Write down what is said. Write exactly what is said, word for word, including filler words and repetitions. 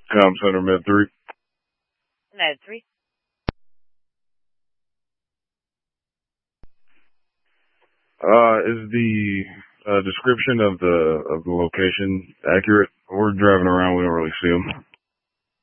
Com Center, Med three. Med three. Uh, is the uh, description of the of the location accurate? We're driving around, we don't really see them.